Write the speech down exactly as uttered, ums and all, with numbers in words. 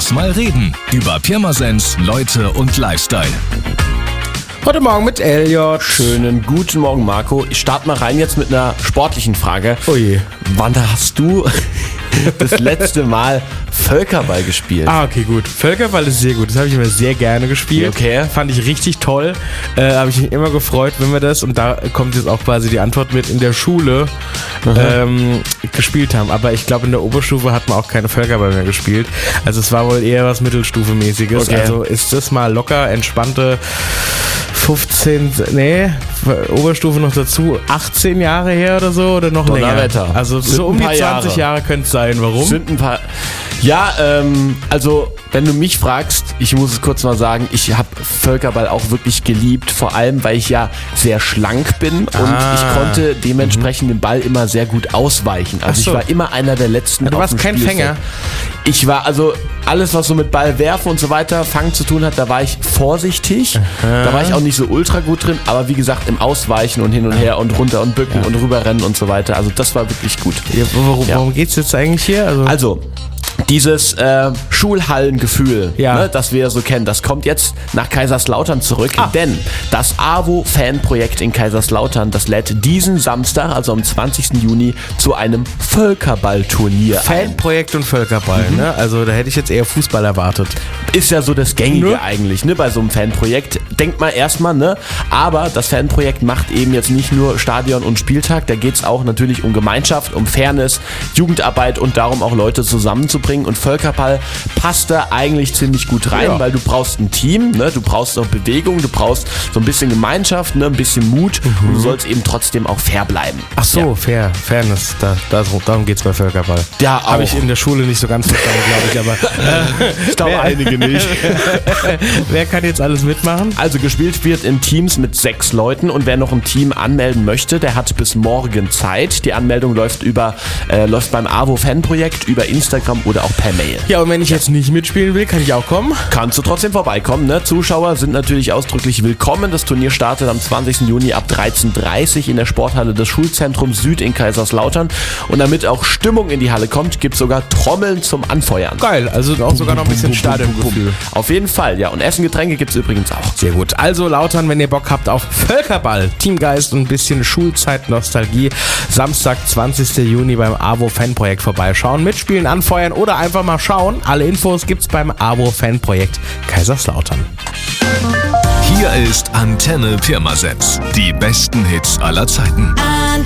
Lass mal reden über Pirmasens, Leute und Lifestyle. Heute Morgen mit Elliot. Schönen guten Morgen, Marco. Ich starte mal rein jetzt mit einer sportlichen Frage. Oh je. Wann hast du das letzte Mal Völkerball gespielt? Ah, okay, gut. Völkerball ist sehr gut. Das habe ich immer sehr gerne gespielt. Okay. Fand ich richtig toll. Äh, habe ich mich immer gefreut, wenn wir das, und da kommt jetzt auch quasi die Antwort mit, in der Schule ähm, gespielt haben. Aber ich glaube, in der Oberstufe hat man auch keine Völkerball mehr gespielt. Also es war wohl eher was Mittelstufemäßiges. Okay. Also ist das mal locker, entspannte fünfzehn, nee, Oberstufe noch dazu, achtzehn Jahre her oder so oder noch länger? Donnerwetter. Also Sind so um ein die paar zwanzig Jahre, Jahre könnte es sein. Warum? Sind ein paar. Ja, ähm, also wenn du mich fragst, ich muss es kurz mal sagen, ich habe Völkerball auch wirklich geliebt, vor allem, weil ich ja sehr schlank bin und Ah. ich konnte dementsprechend den Ball immer sehr gut ausweichen. Also Ach so. ich war immer einer der Letzten. Ja, du auf warst dem kein Spielfeld. Fänger? Ich war, also alles, was so mit Ball werfen und so weiter, Fangen zu tun hat, da war ich vorsichtig. Da war ich auch nicht so ultra gut drin, aber wie gesagt, im Ausweichen und hin und her und runter und bücken und rüberrennen und so weiter. Also das war wirklich gut. Ja, worum, Ja. worum geht's jetzt eigentlich hier? Also, Also, dieses äh, Schulhallengefühl, Ja. ne, das wir so kennen, das kommt jetzt nach Kaiserslautern zurück, Ah. denn das AWO-Fanprojekt in Kaiserslautern, das lädt diesen Samstag, also am zwanzigsten Juni, zu einem Völkerballturnier ein. Fanprojekt und Völkerball, ne? Also da hätte ich jetzt eher Fußball erwartet. Ist ja so das Gängige Ne? eigentlich, ne, bei so einem Fanprojekt. Denkt man erstmal, ne? Aber das Fanprojekt macht eben jetzt nicht nur Stadion und Spieltag, da geht es auch natürlich um Gemeinschaft, um Fairness, Jugendarbeit und darum auch Leute zusammenzubringen. Und Völkerball passt da eigentlich ziemlich gut rein, Ja. weil du brauchst ein Team, ne? Du brauchst auch Bewegung, du brauchst so ein bisschen Gemeinschaft, ne? Ein bisschen Mut und du sollst eben trotzdem auch fair bleiben. Ach so, Ja. fair, Fairness, da, da, darum geht's bei Völkerball. Ja, auch. Habe ich in der Schule nicht so ganz verstanden, glaube ich, aber Ich glaube, einige nicht. wer kann jetzt alles mitmachen? Also gespielt wird in Teams mit sechs Leuten und wer noch ein Team anmelden möchte, der hat bis morgen Zeit. Die Anmeldung läuft über äh, läuft beim AWO-Fanprojekt über Instagram oder auch per Mail. Ja, und wenn ich jetzt nicht mitspielen will, kann ich auch kommen? Kannst du trotzdem vorbeikommen, ne? Zuschauer sind natürlich ausdrücklich willkommen. Das Turnier startet am zwanzigsten Juni ab dreizehn Uhr dreißig in der Sporthalle des Schulzentrums Süd in Kaiserslautern. Und damit auch Stimmung in die Halle kommt, gibt es sogar Trommeln zum Anfeuern. Geil, also auch sogar noch ein bisschen Stadiongefühl. Auf jeden Fall, ja. Und Essen, Getränke gibt es übrigens auch. Sehr gut. Also Lautern, wenn ihr Bock habt auf Völkerball, Teamgeist und ein bisschen Schulzeit-Nostalgie, Samstag, zwanzigsten Juni beim AWO-Fanprojekt vorbeischauen, mitspielen, anfeuern oder einfach mal schauen. Alle Infos gibt's beim AWO-Fanprojekt Kaiserslautern. Hier ist Antenne Pirmasens. Die besten Hits aller Zeiten. Antenne.